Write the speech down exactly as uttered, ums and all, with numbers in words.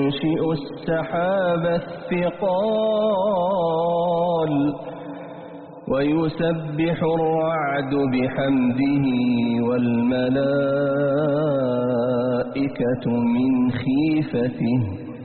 ينشئ السحاب الثقال ويسبح الرعد بحمده والملائكة من خيفته